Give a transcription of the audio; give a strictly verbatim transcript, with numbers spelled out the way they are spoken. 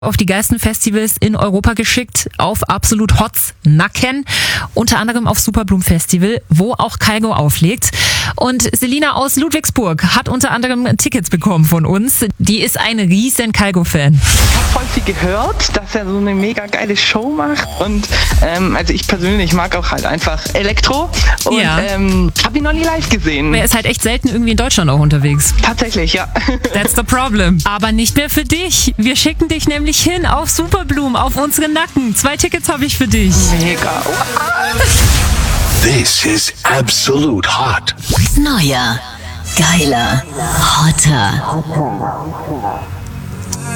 auf die geilsten Festivals in Europa geschickt, auf Absolut Hots Nacken, unter anderem auf Superbloom Festival, wo auch Kygo auflegt. Und Selina aus Ludwigsburg hat unter anderem Tickets bekommen von uns. Die ist ein riesen Kygo-Fan. Ich habe voll viel gehört, dass er so eine mega geile Show macht. Und ähm, also ich persönlich mag auch halt einfach Elektro. Und Ja. ähm, habe ihn noch nie live gesehen. Er ist halt echt selten irgendwie in Deutschland auch unterwegs. Tatsächlich, ja. That's the problem. Aber nicht mehr für dich. Wir schicken dich nämlich hin auf Superbloom, auf unsere Nacken. Zwei Tickets habe ich für dich. Mega. This is Absolute Hot. Neuer, geiler, hotter.